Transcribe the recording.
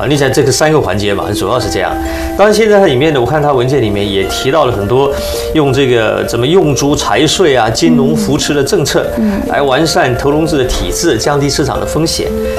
啊，你讲这个3个环节嘛，主要是这样。当然，现在它里面呢，我看它文件里面也提到了很多用这个怎么用猪财税啊、金融扶持的政策，来完善投融资的体制，降低市场的风险。